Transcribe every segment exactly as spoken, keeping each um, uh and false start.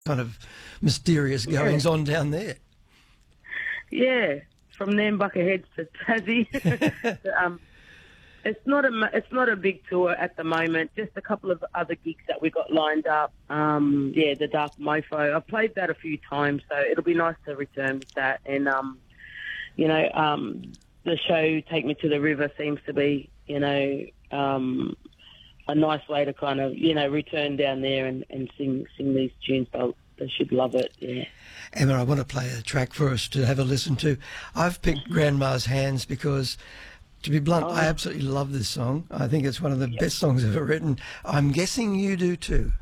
kind of mysterious goings on down there. Yeah, from Nambucca Heads to Tassie. um, it's not a it's not a big tour at the moment. Just a couple of other gigs that we got lined up. Um, yeah, the Dark Mofo. I've played that a few times, so it'll be nice to return with that. And um, you know, um, the show Take Me to the River seems to be, you know, um, a nice way to kind of, you know, return down there and, and sing sing these tunes. They'll, they should love it, yeah. Emma, I want to play a track for us to have a listen to. I've picked Grandma's Hands because, to be blunt, oh. I absolutely love this song. I think it's one of the yep. best songs ever written. I'm guessing you do too.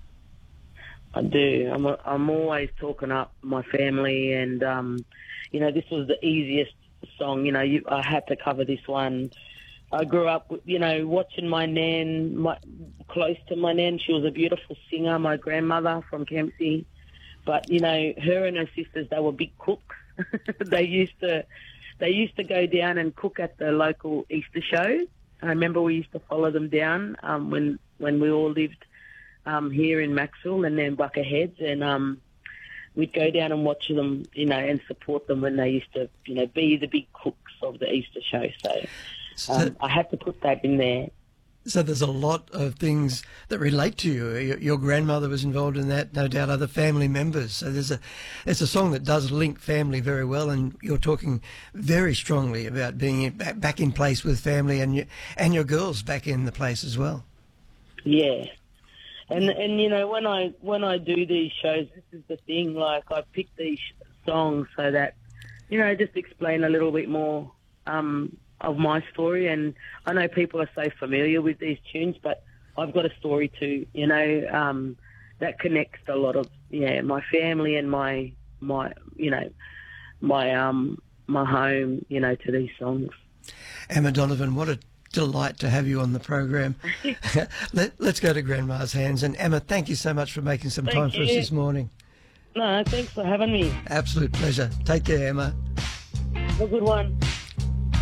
I do. I'm, a, I'm always talking up my family, and, um, you know, this was the easiest song. You know, you, I had to cover this one. I grew up, you know, watching my nan, my, close to my nan. She was a beautiful singer, my grandmother from Kempsey. But, you know, her and her sisters, they were big cooks. they used to they used to go down and cook at the local Easter shows. I remember we used to follow them down um, when when we all lived um, here in Maxwell and Nambucca Heads. And um, we'd go down and watch them, you know, and support them when they used to, you know, be the big cooks of the Easter show. So... So, um, I had to put that in there. So there's a lot of things that relate to you. Your, your grandmother was involved in that, no doubt other family members. So there's a, it's a song that does link family very well, and you're talking very strongly about being in, back, back in place with family, and your, and your girls back in the place as well. Yeah, and and you know, when I when I do these shows, this is the thing. Like, I pick these songs so that, you know, just explain a little bit more. Um, of my story, and I know people are so familiar with these tunes, but I've got a story too, you know, um, that connects a lot of, yeah, my family and my, my, you know, my, um, my home, you know, to these songs. Emma Donovan, what a delight to have you on the program. Let, let's go to Grandma's Hands. And Emma, thank you so much for making some thank time you. for us this morning. No, thanks for having me. Absolute pleasure. Take care, Emma. Have a good one.